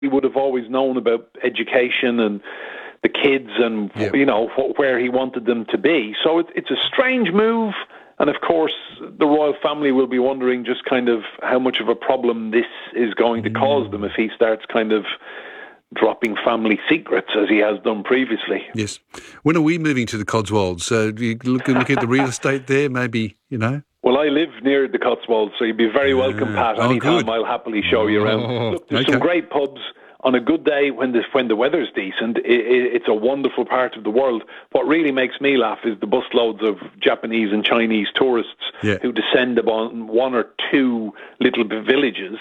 he would have always known about education and the kids and, where he wanted them to be. So it's a strange move. And of course, the royal family will be wondering just kind of how much of a problem this is going to cause them if he starts kind of dropping family secrets as he has done previously. Yes. When are we moving to the Cotswolds? Do you look at the real estate there, maybe, Well, I live near the Cotswolds, so you'd be very welcome, Pat. Anytime, good. I'll happily show you around. Look, there's some great pubs. On a good day, when the weather's decent, it's a wonderful part of the world. What really makes me laugh is the busloads of Japanese and Chinese tourists who descend upon one or two little villages,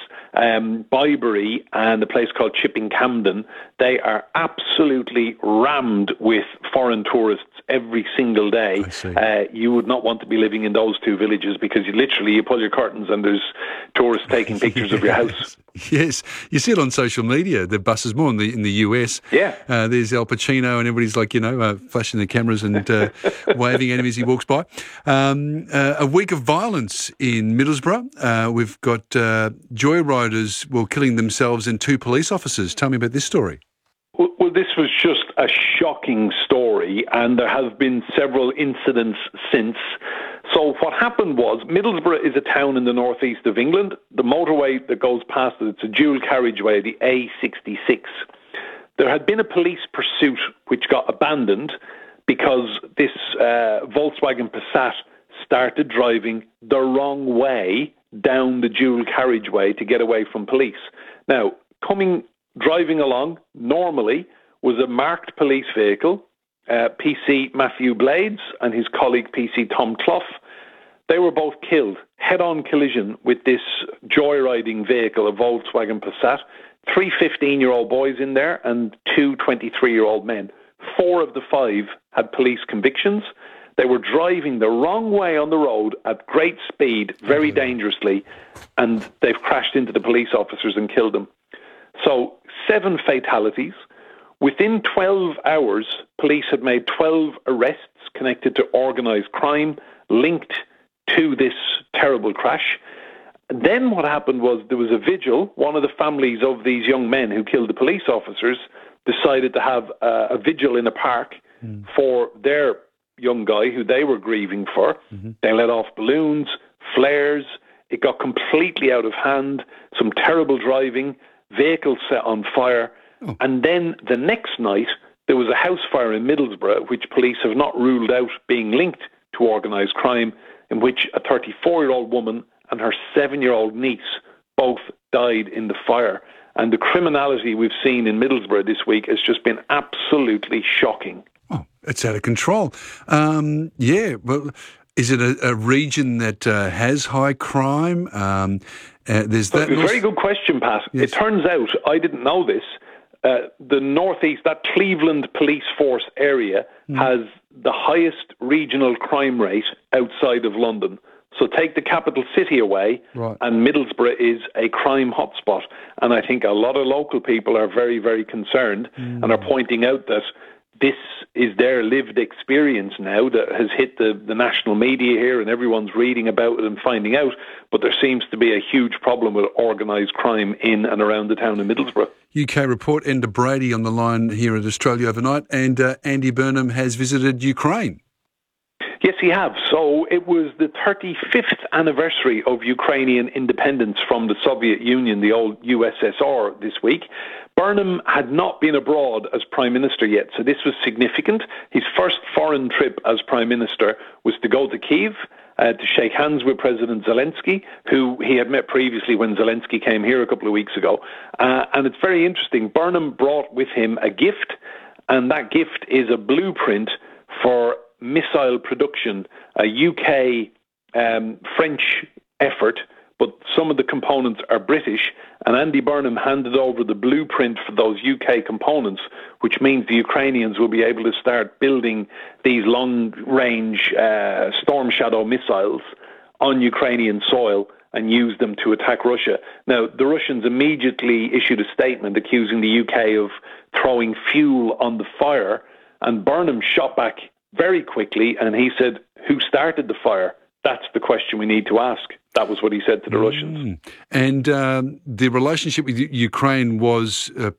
Byberry and a place called Chipping Camden. They are absolutely rammed with foreign tourists every single day. You would not want to be living in those two villages because you pull your curtains and there's tourists taking pictures of your house. Yes, you see it on social media. The buses more in the US. Yeah, there's Al Pacino and everybody's like flashing their cameras and waving at him as he walks by. A week of violence in Middlesbrough. We've got joyriders killing themselves and 2 police officers. Tell me about this story. Well, this was just a shocking story, and there have been several incidents since. So what happened was, Middlesbrough is a town in the northeast of England. The motorway that goes past it's a dual carriageway, the A66. There had been a police pursuit which got abandoned because this Volkswagen Passat started driving the wrong way down the dual carriageway to get away from police. Now, driving along normally was a marked police vehicle, PC Matthew Blades and his colleague PC Tom Clough. They were both killed, head-on collision with this joyriding vehicle, a Volkswagen Passat. 3 15-year-old boys in there and 2 23-year-old men. 4 of the 5 had police convictions. They were driving the wrong way on the road at great speed, very dangerously, and they've crashed into the police officers and killed them. So 7 fatalities. Within 12 hours, police had made 12 arrests connected to organised crime linked to this terrible crash. Then what happened was there was a vigil. One of the families of these young men who killed the police officers decided to have a vigil in a park for their young guy who they were grieving for. They let off balloons, flares. It got completely out of hand. Some terrible driving, vehicles set on fire. And then the next night, there was a house fire in Middlesbrough, which police have not ruled out being linked to organised crime, in which a 34-year-old woman and her 7-year-old niece both died in the fire. And the criminality we've seen in Middlesbrough this week has just been absolutely shocking. Oh, it's out of control. Well, is it a region that has high crime? There's that. Very good question, Pat. Yes. It turns out, I didn't know this, the northeast, that Cleveland police force area has the highest regional crime rate outside of London. So take the capital city away, and Middlesbrough is a crime hotspot. And I think a lot of local people are very, very concerned and are pointing out that this is their lived experience now that has hit the national media here, and everyone's reading about it and finding out. But there seems to be a huge problem with organised crime in and around the town of Middlesbrough. UK report, Enda Brady on the line here at Australia Overnight, and Andy Burnham has visited Ukraine. Yes, he has. So it was the 35th anniversary of Ukrainian independence from the Soviet Union, the old USSR, this week. Burnham had not been abroad as Prime Minister yet, so this was significant. His first foreign trip as Prime Minister was to go to Kyiv to shake hands with President Zelensky, who he had met previously when Zelensky came here a couple of weeks ago. And it's very interesting. Burnham brought with him a gift, and that gift is a blueprint for missile production, a UK-French effort, but some of the components are British, and Andy Burnham handed over the blueprint for those UK components, which means the Ukrainians will be able to start building these long-range Storm Shadow missiles on Ukrainian soil and use them to attack Russia. Now, the Russians immediately issued a statement accusing the UK of throwing fuel on the fire, and Burnham shot back very quickly, and he said, who started the fire? That's the question we need to ask. That was what he said to the Russians. And the relationship with Ukraine was